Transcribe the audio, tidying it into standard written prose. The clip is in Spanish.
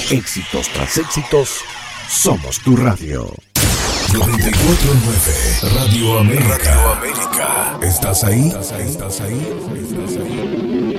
Éxitos tras éxitos, somos tu radio. 94.9 Radio América. ¿Estás ahí? ¿Estás ahí?